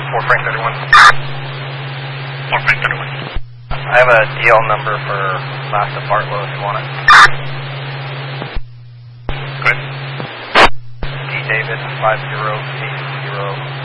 4 Frank 31. 4 Frank 31. I have a DL number for last of Bartlow if you want it. Good. D. David 5080